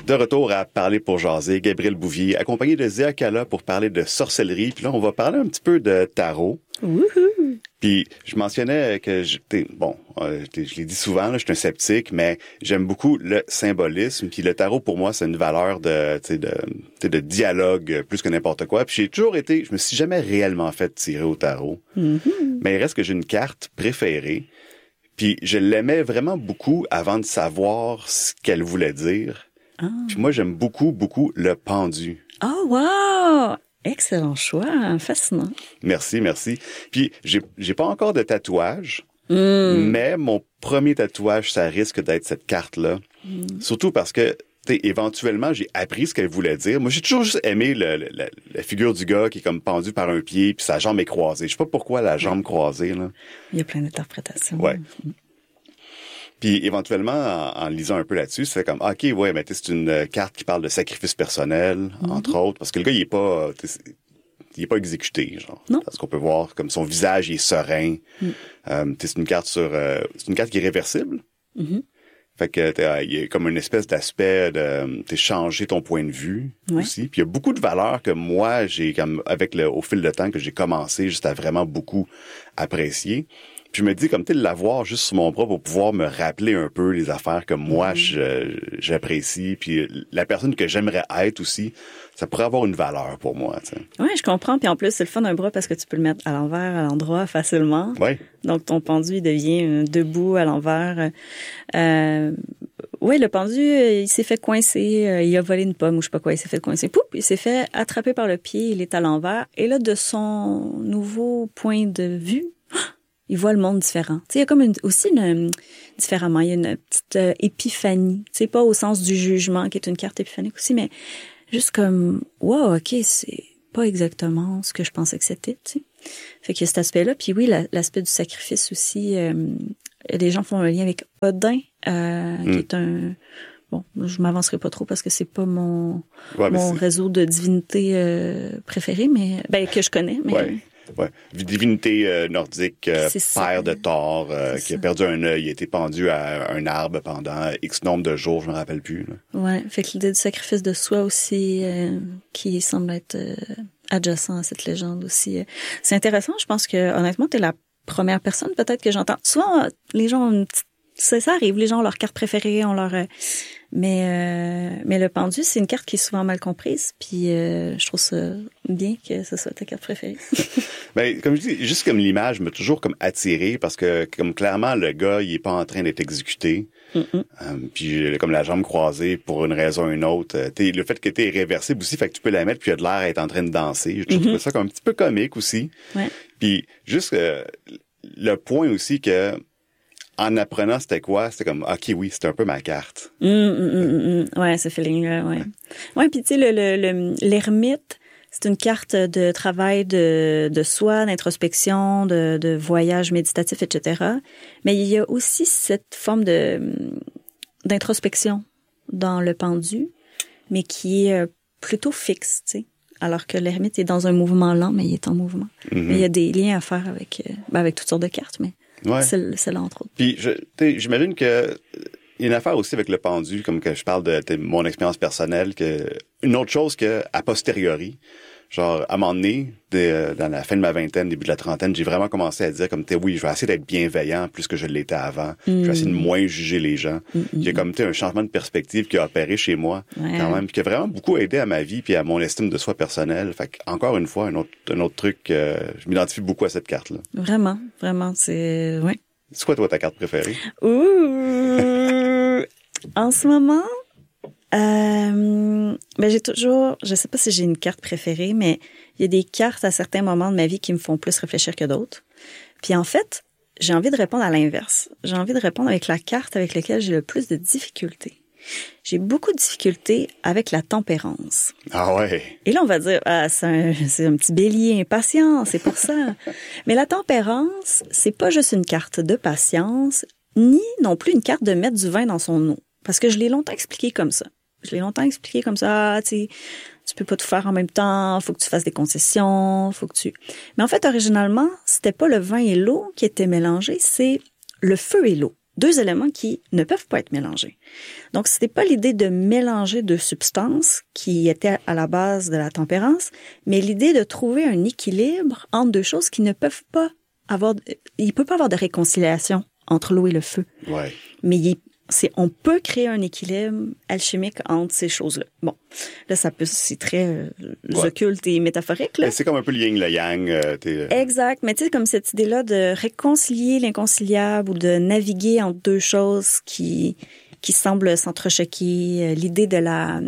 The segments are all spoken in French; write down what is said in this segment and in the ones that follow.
De retour à Parler pour jaser, Gabriel Bouvier, accompagné de Zéa Cala pour parler de sorcellerie. Puis là, on va parler un petit peu de tarot. Wouhou! Puis je mentionnais que je l'ai dit souvent, là, je suis un sceptique, mais j'aime beaucoup le symbolisme. Puis le tarot, pour moi, c'est une valeur de dialogue plus que n'importe quoi. Puis je me suis jamais réellement fait tirer au tarot. Mm-hmm. Mais il reste que j'ai une carte préférée. Puis je l'aimais vraiment beaucoup avant de savoir ce qu'elle voulait dire. Ah. Puis moi, j'aime beaucoup, beaucoup le pendu. Oh, wow! Excellent choix, fascinant. Merci. Puis j'ai pas encore de tatouage, mais mon premier tatouage, ça risque d'être cette carte-là. Surtout parce que éventuellement, j'ai appris ce qu'elle voulait dire. Moi, j'ai toujours juste aimé la figure du gars qui est comme pendu par un pied puis sa jambe est croisée. Je sais pas pourquoi la jambe croisée, là. Il y a plein d'interprétations. Ouais. Puis éventuellement, en lisant un peu là-dessus, c'est comme, OK, ouais, mais c'est une carte qui parle de sacrifice personnel, entre autres, parce que le gars, il est pas exécuté, genre. Non. Parce qu'on peut voir comme son visage, il est serein. C'est une carte c'est une carte qui est réversible. Fait que il y a comme une espèce d'aspect de changer ton point de vue aussi. Puis il y a beaucoup de valeurs que moi j'ai comme au fil de temps que j'ai commencé juste à vraiment beaucoup apprécier. Puis je me dis comme l'avoir juste sur mon bras pour pouvoir me rappeler un peu les affaires que moi j'apprécie, puis la personne que j'aimerais être aussi, ça pourrait avoir une valeur pour moi, tu sais. Ouais, je comprends. Puis en plus, c'est le fun d'un bras parce que tu peux le mettre à l'envers, à l'endroit facilement. Ouais. Donc ton pendu il devient debout à l'envers. Oui, le pendu, il s'est fait coincer, il a volé une pomme ou je sais pas quoi, il s'est fait coincer. Poup, il s'est fait attraper par le pied, il est à l'envers. Et là, de son nouveau point de vue, il voit le monde différent. Tu sais, il y a comme différemment, il y a une petite épiphanie. Tu sais, pas au sens du jugement, qui est une carte épiphanique aussi, mais juste comme, wow, OK, c'est pas exactement ce que je pensais que c'était, tu sais. Fait qu'il y a cet aspect-là. Puis oui, l'aspect du sacrifice aussi, les gens font un lien avec Odin, qui est un... Bon, je m'avancerai pas trop parce que c'est pas mon réseau de divinités préféré, mais que je connais, mais... Ouais. Divinité nordique, père de Thor, qui a perdu un œil, il a été pendu à un arbre pendant X nombre de jours, je me rappelle plus. Là. Ouais, fait que l'idée du sacrifice de soi aussi, qui semble être adjacent à cette légende aussi. C'est intéressant, je pense que honnêtement, t'es la première personne peut-être que j'entends. Souvent, les gens ont une petite... Ça arrive, les gens ont leur carte préférée, ont leur... Mais le pendu, c'est une carte qui est souvent mal comprise, puis je trouve ça bien que ce soit ta carte préférée. Ben, comme je dis, juste comme l'image m'a toujours comme attiré, parce que comme clairement, le gars, il est pas en train d'être exécuté. Puis comme la jambe croisée pour une raison ou une autre. Le fait que t'es réversible aussi, fait que tu peux la mettre, puis il y a de l'air à être en train de danser. Je trouve ça comme un petit peu comique aussi. Ouais. Puis juste le point aussi que en apprenant c'était quoi, c'était comme OK, oui, c'était un peu ma carte. Ouais, ce feeling-là, ouais. Ouais, puis tu sais l'ermite, c'est une carte de travail de soi, d'introspection, de voyage méditatif, etc. Mais il y a aussi cette forme d'introspection dans le pendu, mais qui est plutôt fixe, tu sais. Alors que l'ermite est dans un mouvement lent, mais il est en mouvement. Mais il y a des liens à faire avec toutes sortes de cartes, mais c'est là, entre autres. Puis, j'imagine que il y a une affaire aussi avec le pendu, comme que je parle de mon expérience personnelle, une autre chose que a posteriori, genre, à un moment donné, dans la fin de ma vingtaine, début de la trentaine, j'ai vraiment commencé à dire comme, oui, je vais essayer d'être bienveillant plus que je l'étais avant. Je vais essayer de moins juger les gens. Il y a comme, un changement de perspective qui a opéré chez moi, quand même, puis qui a vraiment beaucoup aidé à ma vie puis à mon estime de soi personnelle. Fait que, encore une fois, un autre truc, je m'identifie beaucoup à cette carte-là. Vraiment, c'est, ouais. C'est quoi, toi, ta carte préférée? En ce moment, j'ai toujours, je sais pas si j'ai une carte préférée, mais il y a des cartes à certains moments de ma vie qui me font plus réfléchir que d'autres. Puis en fait, j'ai envie de répondre à l'inverse. J'ai envie de répondre avec la carte avec laquelle j'ai le plus de difficultés. J'ai beaucoup de difficultés avec la tempérance. Ah ouais. Et là, on va dire, c'est un petit bélier impatient, c'est pour ça. Mais la tempérance, c'est pas juste une carte de patience, ni non plus une carte de mettre du vin dans son eau. Parce que je l'ai longtemps expliqué comme ça. Tu peux pas tout faire en même temps, faut que tu fasses des concessions, Mais en fait, originalement, c'était pas le vin et l'eau qui étaient mélangés, c'est le feu et l'eau. deux éléments qui ne peuvent pas être mélangés. Donc, c'était pas l'idée de mélanger deux substances qui étaient à la base de la tempérance, mais l'idée de trouver un équilibre entre deux choses qui ne peuvent pas avoir... Il peut pas avoir de réconciliation entre l'eau et le feu. Ouais. Mais on peut créer un équilibre alchimique entre ces choses-là. Bon, là, c'est très occulte et métaphorique, là. C'est comme un peu le yin, le yang. Exact, mais tu sais, comme cette idée-là de réconcilier l'inconciliable ou de naviguer entre deux choses qui semblent s'entrechoquer, l'idée de la...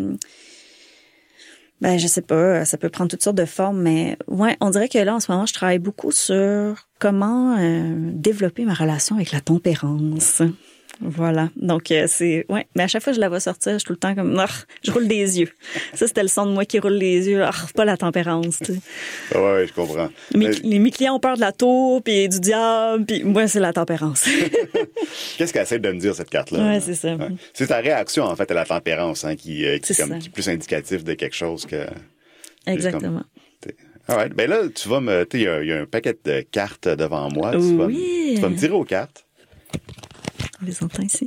je sais pas, ça peut prendre toutes sortes de formes, mais ouais, on dirait que là, en ce moment, je travaille beaucoup sur comment développer ma relation avec la tempérance. Voilà. Donc, mais à chaque fois que je la vois sortir, je suis tout le temps comme, je roule des yeux. Ça, c'était le son de moi qui roule les yeux. Pas la tempérance, tu sais. Ouais, je comprends. Mes clients ont peur de la tour, puis du diable, puis moi, c'est la tempérance. Qu'est-ce qu'elle essaie de me dire, cette carte-là? Ouais, c'est ça. Ouais. C'est ta réaction, en fait, à la tempérance, hein, qui est plus indicatif de quelque chose que... Exactement. All right. Ben là, tu vas me... Tu sais, il y a un paquet de cartes devant moi. Oui. Tu vas me tirer aux cartes. On les entend ici.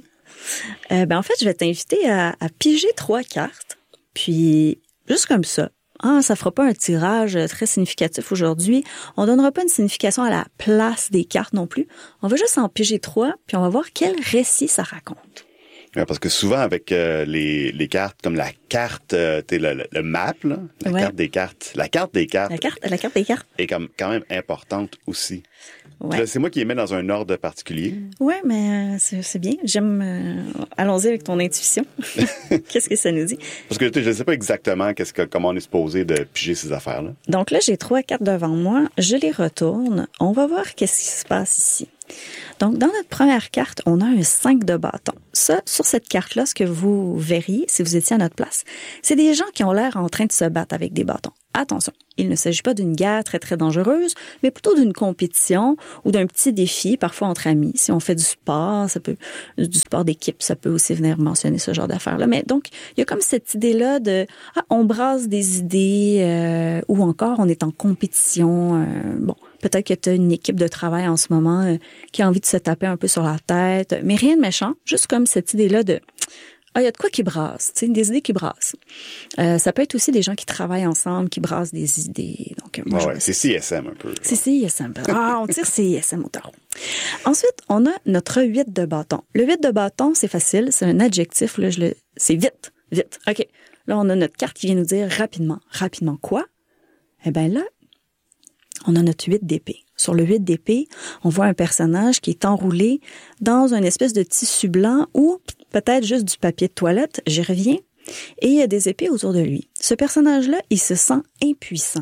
En fait, je vais t'inviter à piger 3 cartes. Puis, juste comme ça. Ça fera pas un tirage très significatif aujourd'hui. On donnera pas une signification à la place des cartes non plus. On va juste en piger 3, puis on va voir quel récit ça raconte. Parce que souvent, avec les cartes, comme la carte, le map, là, carte des cartes, la carte des cartes. La carte des cartes. Est quand même importante aussi. Ouais. Là, c'est moi qui les mets dans un ordre particulier. Ouais, mais c'est bien. J'aime... allons-y avec ton intuition. Qu'est-ce que ça nous dit? Parce que je ne sais pas exactement comment on est supposé de piger ces affaires-là. Donc là, j'ai 3 cartes devant moi. Je les retourne. On va voir qu'est-ce qui se passe ici. Donc, dans notre première carte, on a un 5 de bâton. Ça, sur cette carte-là, ce que vous verriez, si vous étiez à notre place, c'est des gens qui ont l'air en train de se battre avec des bâtons. Attention, il ne s'agit pas d'une guerre très, très dangereuse, mais plutôt d'une compétition ou d'un petit défi, parfois entre amis. Si on fait du sport, du sport d'équipe, ça peut aussi venir mentionner ce genre d'affaires-là. Mais donc, il y a comme cette idée-là de, on brasse des idées, ou encore on est en compétition. Peut-être que tu as une équipe de travail en ce moment qui a envie de se taper un peu sur la tête, mais rien de méchant, juste comme cette idée-là de il y a de quoi qui brasse, tu sais, des idées qui brassent. Ça peut être aussi des gens qui travaillent ensemble, qui brassent des idées. Donc, c'est CISM un peu. C'est CISM. On tire CISM au tarot. Ensuite, on a notre 8 de bâton. Le 8 de bâton, c'est facile, c'est un adjectif, là, c'est vite. OK. Là, on a notre carte qui vient nous dire rapidement. Rapidement quoi? Eh bien là, on a notre 8 d'épée. Sur le 8 d'épée, on voit un personnage qui est enroulé dans une espèce de tissu blanc ou peut-être juste du papier de toilette, j'y reviens, et il y a des épées autour de lui. Ce personnage-là, il se sent impuissant.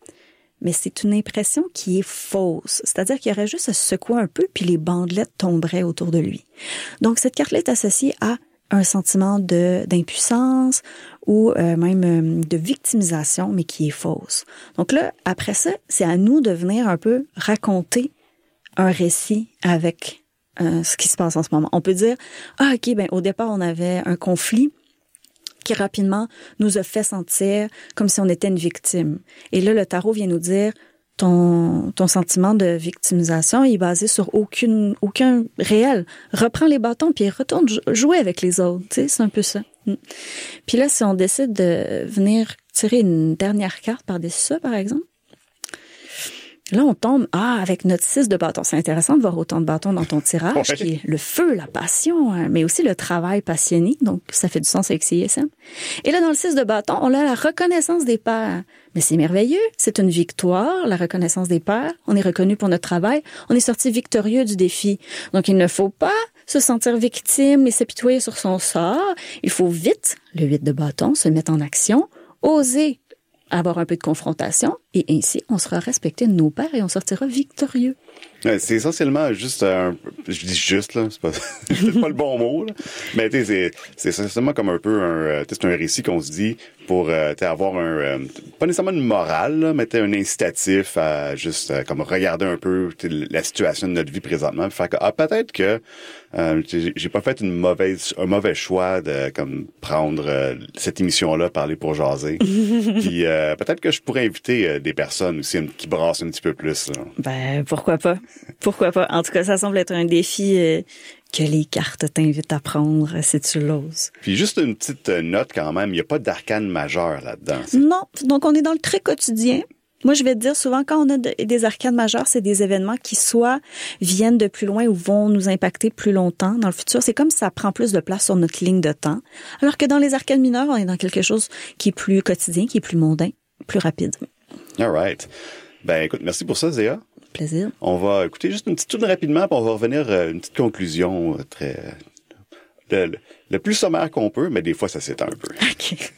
Mais c'est une impression qui est fausse, c'est-à-dire qu'il y aurait juste à se secouer un peu puis les bandelettes tomberaient autour de lui. Donc cette carte-là est associée à un sentiment d'impuissance ou même de victimisation, mais qui est fausse. Donc là, après ça, c'est à nous de venir un peu raconter un récit avec ce qui se passe en ce moment. On peut dire, OK, au départ, on avait un conflit qui rapidement nous a fait sentir comme si on était une victime. Et là, le tarot vient nous dire, ton sentiment de victimisation est basé sur aucun réel. Reprends les bâtons puis retourne jouer avec les autres. Tu sais, c'est un peu ça. Puis là, si on décide de venir tirer une dernière carte par-dessus ça, par exemple, là, on tombe, avec notre 6 de bâton. C'est intéressant de voir autant de bâtons dans ton tirage, qui est le feu, la passion, mais aussi le travail passionné. Donc, ça fait du sens avec CISM. Et là, dans le 6 de bâton, on a la reconnaissance des pairs. Mais c'est merveilleux. C'est une victoire, la reconnaissance des pairs. On est reconnu pour notre travail. On est sorti victorieux du défi. Donc, il ne faut pas se sentir victime et s'apitoyer sur son sort. Il faut vite, le 8 de bâton, se mettre en action, oser avoir un peu de confrontation, et ainsi, on sera respecté de nos pairs et on sortira victorieux. C'est essentiellement juste je dis juste, là, c'est pas le bon mot, là. Mais tu sais, c'est essentiellement comme un peu c'est un récit qu'on se dit pour avoir pas nécessairement une morale, là, mais un incitatif à juste comme regarder un peu la situation de notre vie présentement, faire que peut-être que j'ai pas fait un mauvais choix de comme prendre cette émission-là, parler pour jaser. Puis peut-être que je pourrais inviter des personnes aussi qui brassent un petit peu plus, là. Pourquoi pas? Pourquoi pas? En tout cas, ça semble être un défi que les cartes t'invitent à prendre si tu l'oses. Puis juste une petite note quand même, il n'y a pas d'arcane majeur là-dedans. Non, donc on est dans le très quotidien. Moi, je vais te dire souvent, quand on a des arcanes majeures, c'est des événements qui soit viennent de plus loin ou vont nous impacter plus longtemps dans le futur. C'est comme si ça prend plus de place sur notre ligne de temps. Alors que dans les arcanes mineures, on est dans quelque chose qui est plus quotidien, qui est plus mondain, plus rapide. All right. Ben, écoute, merci pour ça, Zéa. Plaisir. On va écouter juste une petite tourne rapidement, puis on va revenir à une petite conclusion très... le plus sommaire qu'on peut, mais des fois, ça s'étend un peu. OK.